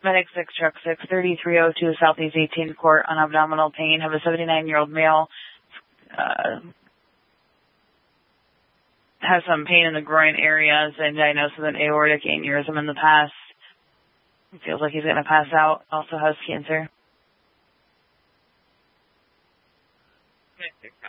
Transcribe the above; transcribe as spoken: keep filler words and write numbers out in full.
Medic six, Truck six, thirty-three oh two Southeast eighteenth Court on abdominal pain. Have a seventy-nine-year-old male. Uh, has some pain in the groin areas and diagnosed with an aortic aneurysm in the past. Feels like he's going to pass out. Also has cancer.